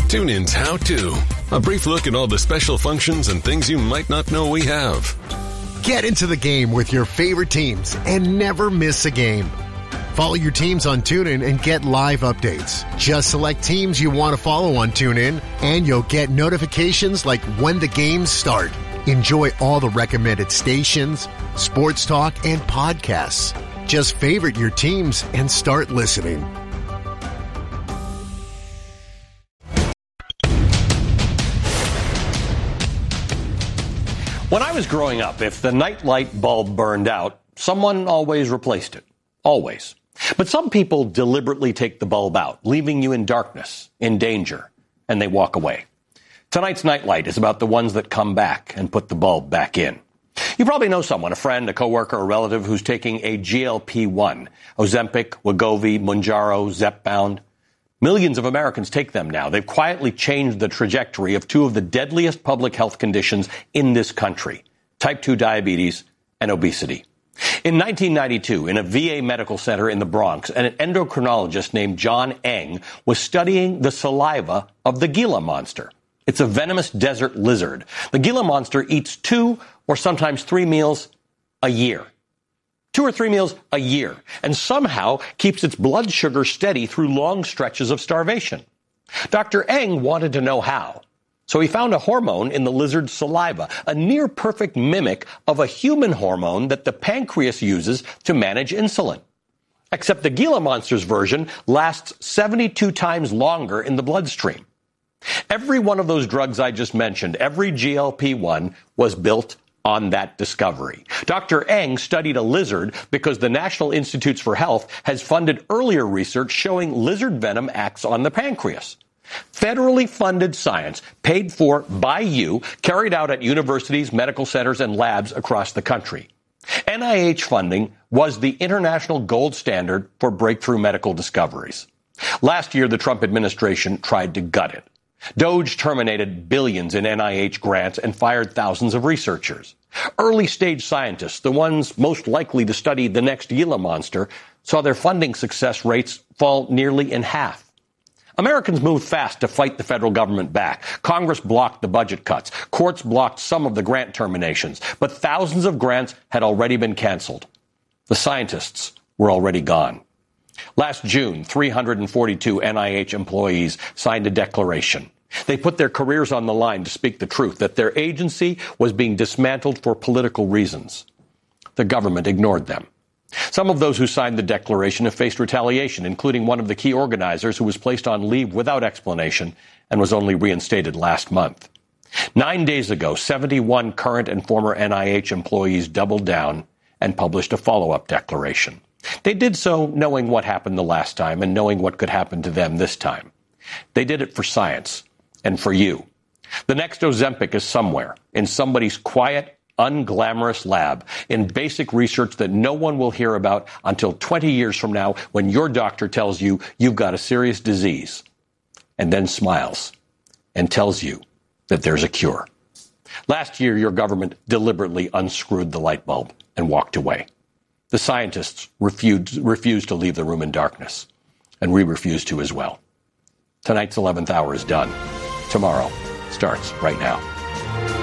TuneIn's How To. A brief look at all the special functions and things you might not know we have. Get into the game with your favorite teams and never miss a game. Follow your teams on TuneIn and get live updates. Just select teams you want to follow on TuneIn, and you'll get notifications like when the games start. Enjoy all the recommended stations, sports talk, and podcasts. Just favorite your teams and start listening. When I was growing up, if the nightlight bulb burned out, someone always replaced it. Always. But some people deliberately take the bulb out, leaving you in darkness, in danger, and they walk away. Tonight's Nightlight is about the ones that come back and put the bulb back in. You probably know someone, a friend, a coworker, a relative who's taking a GLP-1, Ozempic, Wegovy, Mounjaro, Zepbound. Millions of Americans take them now. They've quietly changed the trajectory of two of the deadliest public health conditions in this country, type 2 diabetes and obesity. In 1992, in a VA medical center in the Bronx, an endocrinologist named John Eng was studying the saliva of the Gila monster. It's a venomous desert lizard. The Gila monster eats 2 or sometimes 3 meals a year. 2 or 3 meals a year, and somehow keeps its blood sugar steady through long stretches of starvation. Dr. Eng wanted to know how. So he found a hormone in the lizard's saliva, a near-perfect mimic of a human hormone that the pancreas uses to manage insulin. Except the Gila monster's version lasts 72 times longer in the bloodstream. Every one of those drugs I just mentioned, every GLP-1, was built on that discovery. Dr. Eng studied a lizard because the National Institutes for Health has funded earlier research showing lizard venom acts on the pancreas. Federally funded science, paid for by you, carried out at universities, medical centers, and labs across the country. NIH funding was the international gold standard for breakthrough medical discoveries. Last year, the Trump administration tried to gut it. DOGE terminated billions in NIH grants and fired thousands of researchers. Early-stage scientists, the ones most likely to study the next Gila monster, saw their funding success rates fall nearly in half. Americans moved fast to fight the federal government back. Congress blocked the budget cuts. Courts blocked some of the grant terminations. But thousands of grants had already been canceled. The scientists were already gone. Last June, 342 NIH employees signed a declaration. They put their careers on the line to speak the truth, that their agency was being dismantled for political reasons. The government ignored them. Some of those who signed the declaration have faced retaliation, including one of the key organizers who was placed on leave without explanation and was only reinstated last month. 9 days ago, 71 current and former NIH employees doubled down and published a follow-up declaration. They did so knowing what happened the last time and knowing what could happen to them this time. They did it for science and for you. The next Ozempic is somewhere, in somebody's quiet, unglamorous lab, in basic research that no one will hear about until 20 years from now when your doctor tells you you've got a serious disease, and then smiles and tells you that there's a cure. Last year, your government deliberately unscrewed the light bulb and walked away. The scientists refused to leave the room in darkness, and we refuse to as well. Tonight's 11th hour is done. Tomorrow starts right now.